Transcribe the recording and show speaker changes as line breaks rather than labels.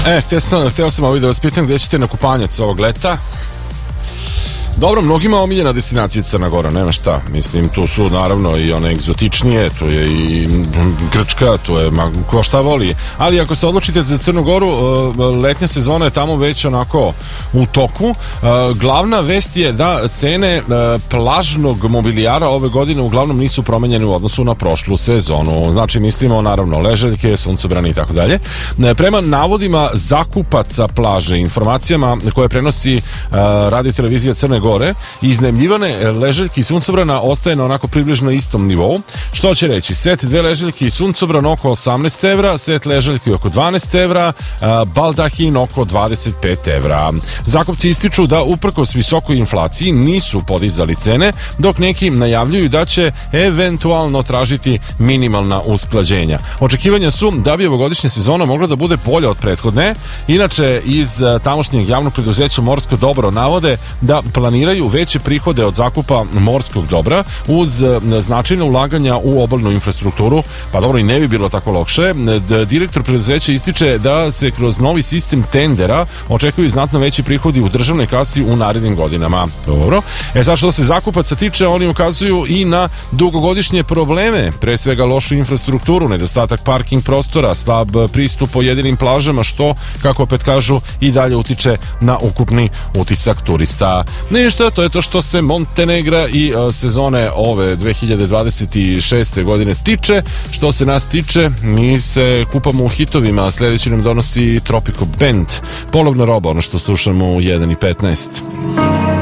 Hteo sam da vas pitam gdje ćete na kupanjac ovog leta. Dobro, mnogima omiljena destinacija Crna Gora, nema šta. Mislim, tu su naravno i one egzotičnije, tu je i Grčka, tu je ko šta voli. Ali ako se odlučite za Crnu Goru, letnja sezona je tamo već onako u toku. Glavna vest je da cene plažnog mobilijara ove godine uglavnom nisu promenjene u odnosu na prošlu sezonu. Znači, mislimo naravno ležaljke, suncobrani i tako dalje. Prema navodima zakupaca plaže, informacijama koje prenosi radio televizija Crne Gore, iznajmljivane ležaljke i suncobrana ostaje na onako približno istom nivou, što će reći set 2 ležaljke i suncobran oko 18 evra, set ležaljke oko 12 evra, baldahin oko 25 evra. Zakupci ističu da uprkos visokoj inflaciji nisu podizali cene, dok neki najavljuju da će eventualno tražiti minimalna usklađenja. Očekivanja su da bi ovogodišnja sezona mogla da bude bolja od prethodne. Inače, iz tamošnjeg javnog preduzeća Morsko dobro navode da planiraju veće prihode od zakupa morskog dobra uz značajna ulaganja u obalnu infrastrukturu. Pa dobro, i ne bi bilo tako loše. Direktor preduzeća ističe da se kroz novi sistem tendera očekuju znatno veći prihodi u državnoj kasi u narednim godinama. Dobro. Sad što se zakupaca tiče, oni ukazuju i na dugogodišnje probleme, pre svega lošu infrastrukturu, nedostatak parking prostora, slab pristup pojedinim plažama, što, kako opet kažu, i dalje utiče na ukupni utisak turista. Ništa, to je to što se Montenegra i sezone ove 2026. godine tiče. Što se nas tiče, mi se kupamo u hitovima. Sljedeći nam donosi Tropico Band, Polovna roba, ono što slušamo u 1:15.